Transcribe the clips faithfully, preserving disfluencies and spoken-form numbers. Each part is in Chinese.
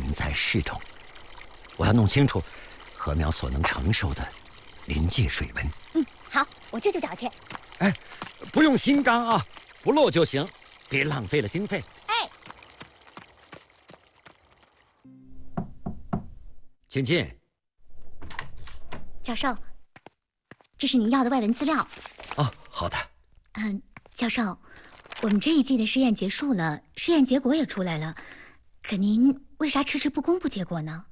重在适中。我要弄清楚禾苗所能承受的临界水温。 嗯，好，我这就找去。 哎，不用新缸啊，不漏就行，别浪费了经费。 哎， 请进。 教授，这是您要的外文资料。 哦，好的。 嗯，教授，我们这一季的试验结束了，试验结果也出来了，可您为啥迟迟不公布结果呢？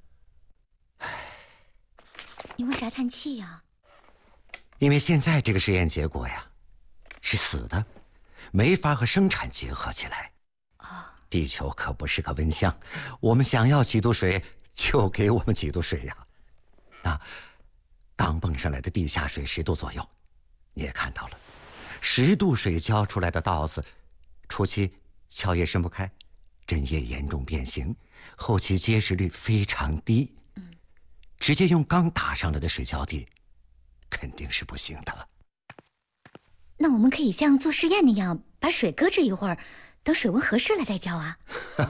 您为啥叹气呀？ 因为现在这个实验结果呀，是死的，没法和生产结合起来。 哦， 地球可不是个温箱，我们想要几度水就给我们几度水呀。那刚蹦上来的地下水十度左右，你也看到了，十度水浇出来的稻子，初期鞘叶伸不开，针叶严重变形，后期结实率非常低。嗯，直接用刚打上来的水浇地，肯定是不行的。 那我们可以像做试验那样，把水搁置一会儿，等水温合适了再浇啊。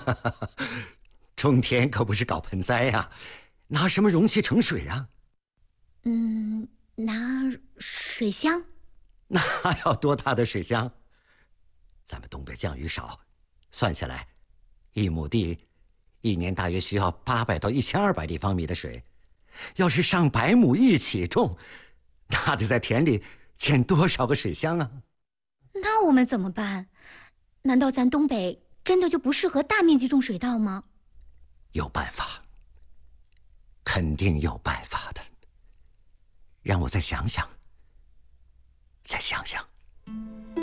种田可不是搞盆栽呀，拿什么容器盛水啊？ 嗯，拿水箱。 那要多大的水箱？咱们东北降雨少，算下来，一亩地一年大约需要八百到一千二百立方米的水。要是上百亩一起种，那得在田里建多少个水箱啊？ 那我们怎么办？难道咱东北真的就不适合大面积种水稻吗？ 有办法，肯定有办法的。让我再想想，再想想。